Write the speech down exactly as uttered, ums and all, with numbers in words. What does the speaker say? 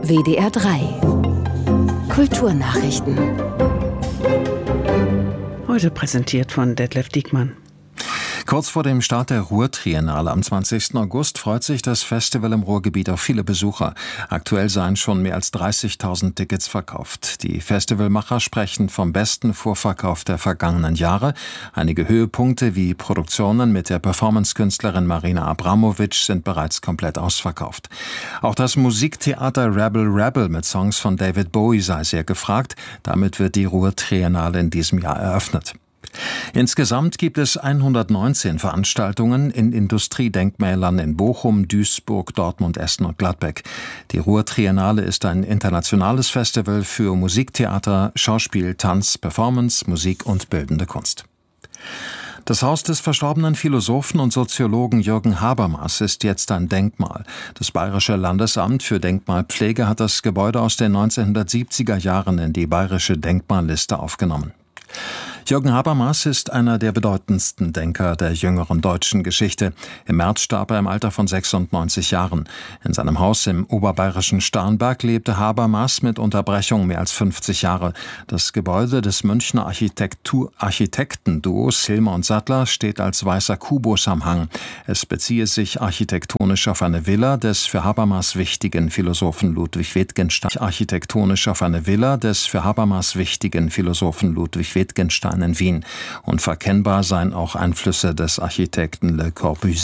W D R drei Kulturnachrichten. Heute präsentiert von Detlef Diekmann. Kurz vor dem Start der Ruhr-Triennale am zwanzigsten August freut sich das Festival im Ruhrgebiet auf viele Besucher. Aktuell seien schon mehr als dreißigtausend Tickets verkauft. Die Festivalmacher sprechen vom besten Vorverkauf der vergangenen Jahre. Einige Höhepunkte wie Produktionen mit der Performance-Künstlerin Marina Abramovic sind bereits komplett ausverkauft. Auch das Musiktheater Rebel Rebel mit Songs von David Bowie sei sehr gefragt. Damit wird die Ruhr-Triennale in diesem Jahr eröffnet. Insgesamt gibt es hundertneunzehn Veranstaltungen in Industriedenkmälern in Bochum, Duisburg, Dortmund, Essen und Gladbeck. Die Ruhr-Triennale ist ein internationales Festival für Musiktheater, Schauspiel, Tanz, Performance, Musik und bildende Kunst. Das Haus des verstorbenen Philosophen und Soziologen Jürgen Habermas ist jetzt ein Denkmal. Das Bayerische Landesamt für Denkmalpflege hat das Gebäude aus den neunzehnhundertsiebziger Jahren in die bayerische Denkmalliste aufgenommen. Jürgen Habermas ist einer der bedeutendsten Denker der jüngeren deutschen Geschichte. Im März starb er im Alter von sechsundneunzig Jahren. In seinem Haus im oberbayerischen Starnberg lebte Habermas mit Unterbrechung mehr als fünfzig Jahre. Das Gebäude des Münchner Architektur- Architektenduos Hilmer und Sattler steht als weißer Kubus am Hang. Es beziehe sich architektonisch auf eine Villa des für Habermas wichtigen Philosophen Ludwig Wittgenstein. Architektonisch auf eine Villa des für Habermas wichtigen Philosophen Ludwig Wittgenstein in Wien. Unverkennbar seien auch Einflüsse des Architekten Le Corbusier.